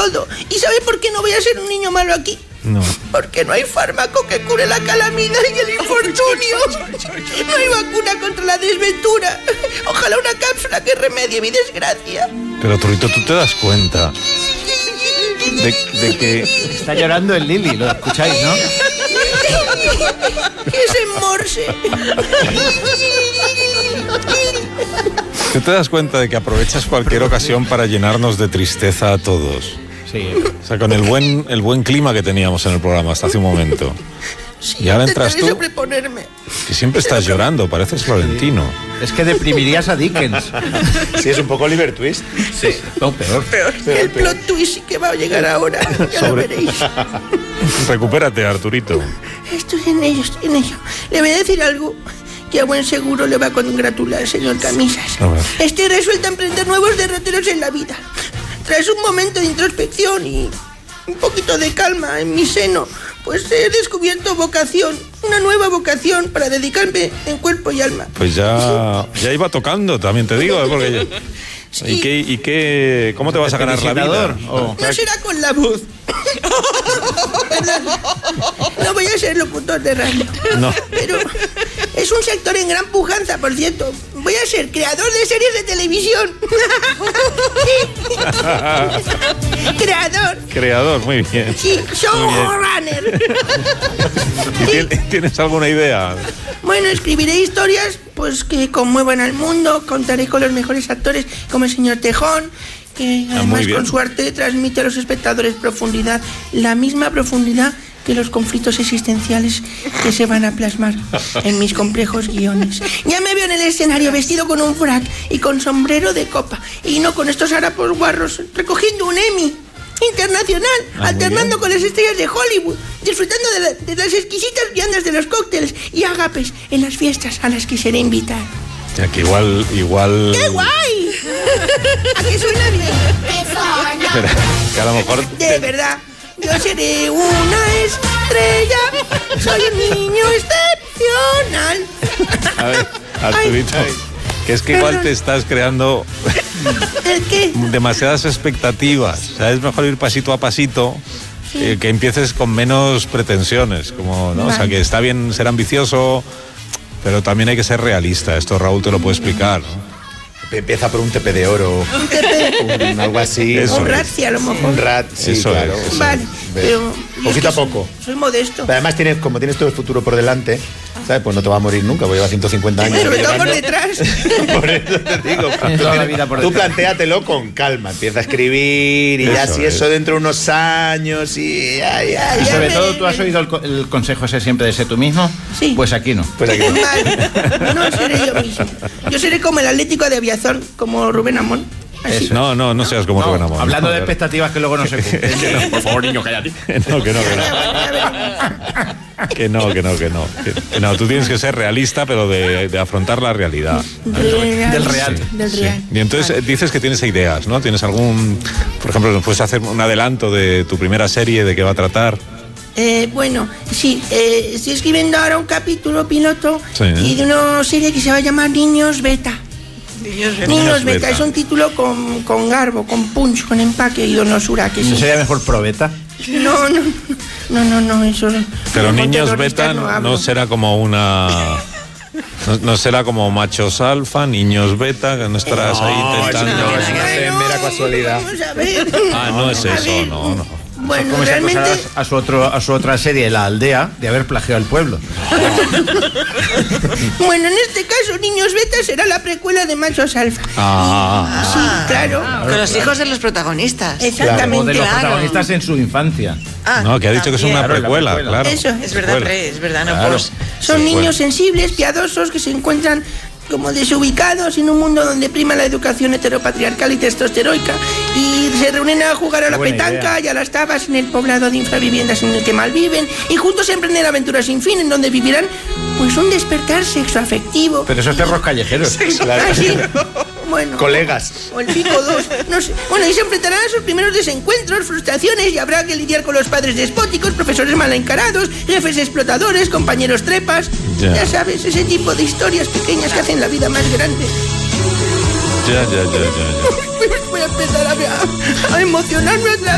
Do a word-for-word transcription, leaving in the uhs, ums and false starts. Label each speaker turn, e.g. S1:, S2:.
S1: todo. ¿Y sabe por qué no voy a ser un niño malo aquí?
S2: No.
S1: Porque no hay fármaco que cure la calamidad y el infortunio. No hay vacuna contra la desventura. Ojalá una cápsula que remedie mi desgracia.
S2: Pero, Turrito, ¿tú te das cuenta de, de que...
S3: Está llorando el Lili, lo escucháis, ¿no?
S1: Es en morse.
S2: ¿Tú te das cuenta de que aprovechas cualquier ocasión para llenarnos de tristeza a todos?
S3: Sí.
S2: O sea, con el buen, el buen clima que teníamos en el programa hasta hace un momento.
S1: Sí,
S2: Y ahora entras tú,
S1: sobreponerme.
S2: que siempre estás llorando, pareces Florentino.
S3: Es que deprimirías a Dickens.
S4: Sí, es un poco Oliver Twist.
S3: Sí. No, peor.
S1: Peor.
S4: Peor,
S1: El
S4: peor.
S1: plot twist sí que va a llegar ahora. Ya lo
S2: Sobre-
S1: veréis.
S2: Recupérate, Arturito.
S1: Estoy en ello, estoy en ello. Le voy a decir algo que a buen seguro le va a congratular, señor Camisas.
S2: A ver.
S1: Estoy resuelta a emprender nuevos derroteros en la vida. Tras un momento de introspección y un poquito de calma en mi seno, pues he descubierto vocación, una nueva vocación para dedicarme en cuerpo y alma.
S2: Pues ya, ya iba tocando, también te digo, ¿eh? Porque ya-
S1: Sí.
S2: ¿Y qué, y qué, cómo te vas a ganar la vida?
S3: Felicitador, o-
S1: No será con la voz. Perdón. No voy a ser locutor de radio.
S2: No.
S1: Pero es un sector en gran pujanza, por cierto. Voy a ser creador de series de televisión. Creador.
S2: Creador, muy bien.
S1: Sí, showrunner.
S2: ¿Y tien- tienes alguna idea?
S1: Bueno, escribiré historias pues que conmuevan al mundo, contaré con los mejores actores como el señor Tejón, que
S2: Ah, muy
S1: además
S2: bien.
S1: con su arte transmite a los espectadores profundidad, la misma profundidad que los conflictos existenciales que se van a plasmar en mis complejos guiones. Ya me veo en el escenario vestido con un frac y con sombrero de copa, y no con estos harapos guarros, recogiendo un Emmy internacional,
S2: Ah, muy
S1: alternando
S2: bien.
S1: con las estrellas de Hollywood, disfrutando de, la- de las exquisitas viandas de los cócteles y agapes en las fiestas a las que seré invitar.
S2: Ya que igual, igual...
S1: ¡Qué guay! ¿A qué suena bien?
S2: Espera, que a lo mejor...
S1: De verdad, yo seré una estrella, soy un niño excepcional.
S2: A ver, Arturito, que es que igual te estás creando
S1: ¿El qué?
S2: demasiadas expectativas. O sea, es mejor ir pasito a pasito, eh, que empieces con menos pretensiones. Como, ¿no? O sea,
S1: Vale.
S2: que está bien ser ambicioso, pero también hay que ser realista. Esto Raúl te lo puede explicar, ¿no?
S4: Empieza por un tepe de oro,
S1: Un tepe,
S4: un, algo así.
S2: Eso
S1: un
S2: es.
S1: ratzi a lo mejor.
S4: Un rat, sí,
S2: Eso
S4: claro.
S2: es, eso
S1: Vale,
S4: Ve.
S1: pero... yo
S4: Poquito
S1: es que
S4: a poco.
S1: Soy, soy modesto.
S4: Pero además, tienes, como tienes todo el futuro por delante, ¿sabes? Pues no te va a morir nunca, porque lleva ciento cincuenta años.
S1: Sobre todo por
S4: llevando-
S1: detrás.
S4: Por eso te digo.
S3: Tienes
S4: Tú,
S3: toda la
S4: tienes-
S3: vida por
S4: tú
S3: detrás.
S4: plantéatelo con calma. Empieza a escribir y ya
S2: Eso
S4: si
S2: es.
S4: eso dentro de unos años y ya, ya,
S3: Y
S4: ya.
S3: sobre
S1: me-
S3: todo, ¿tú has oído el, co- el consejo ese siempre de ser tú mismo?
S1: Sí.
S3: Pues aquí no.
S4: Pues aquí.
S1: Vale, no seré yo mismo. Yo seré como el Atlético de Aviación, como Rubén Amón. Así.
S3: Eso.
S2: No, no, no seas como
S3: No,
S2: Rubén Amón.
S3: hablando
S2: No,
S3: de
S2: ya-
S3: expectativas que luego no se cumplen. Por favor, niño, cállate.
S2: No, que no, que no.
S1: Ya veremos.
S2: Que no, que no, que no. Que- que no, tú tienes que ser realista, pero de, de afrontar la realidad.
S1: Real.
S3: Del real.
S1: Del real.
S2: Y entonces eh, dices que tienes ideas, ¿no? ¿Tienes algún, por ejemplo, nos puedes hacer un adelanto de tu primera serie, de qué va a tratar?
S1: Eh, bueno, sí, eh, estoy escribiendo ahora un capítulo piloto
S2: Sí.
S1: y de una serie que se va a llamar Niños Beta.
S2: Niños
S1: Niños Beta,
S2: Beta.
S1: es un título con, con garbo, con punch, con empaque y donosura, que
S3: ¿No
S1: sí.
S3: sería mejor probeta?
S1: No, no, no, no, no, eso.
S2: Pero
S1: con
S2: Niños
S1: terroristas
S2: Beta no,
S1: hablo.
S2: será como una... No, no será como machos alfa, niños beta, que no estarás ahí
S4: No,
S2: intentando...
S4: eso no, eso no.
S1: Bueno,
S4: mera casualidad.
S1: Vamos a ver.
S2: Ah, no es
S1: A
S2: eso,
S1: ver,
S2: no, no.
S1: Bueno,
S3: ¿Cómo se
S1: realmente...
S3: acusará a su, otro, a su otra serie, La Aldea, de haber plagiado al pueblo?
S1: Bueno, en este caso, Niños Beta será la precuela de Machos Alfa.
S2: Ah,
S1: Sí, claro.
S5: Con los hijos de los protagonistas.
S3: O
S1: Exactamente.
S3: de los
S5: Claro.
S3: protagonistas en su infancia.
S5: Ah,
S2: no, que ha dicho que es una
S5: también.
S2: precuela,
S3: Claro, la
S2: claro.
S3: precuela.
S1: Eso.
S5: Es verdad,
S2: Precuela.
S5: Rey, es verdad, no
S2: Claro.
S5: pues,
S1: Son
S2: Sí,
S1: niños
S2: bueno.
S1: sensibles, piadosos, que se encuentran como desubicados en un mundo donde prima la educación heteropatriarcal y testosteroica, y se reúnen a jugar a la
S3: Buena
S1: petanca
S3: idea.
S1: y a las tabas en el poblado de infraviviendas en el que malviven, y juntos emprender aventuras sin fin en donde vivirán pues un despertar sexoafectivo.
S3: Pero esos perros callejeros.
S4: Claro.
S1: Ah, sí. Bueno.
S4: Colegas.
S1: O el pico dos, no sé. Bueno, y se enfrentarán a sus primeros desencuentros, frustraciones, y habrá que lidiar con los padres despóticos, profesores mal encarados, jefes explotadores, compañeros trepas.
S2: Ya.
S1: Ya sabes, ese tipo de historias pequeñas que hacen la vida más grande.
S2: Ya, ya, ya, ya, ya.
S1: Voy a empezar a, a, a emocionarme otra